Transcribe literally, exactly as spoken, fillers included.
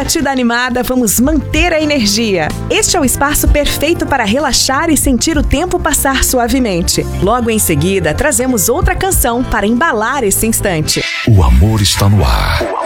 batida animada, vamos manter a energia. Este é o espaço perfeito para relaxar e sentir o tempo passar suavemente. Logo em seguida, trazemos outra canção para embalar esse instante. O amor está no ar.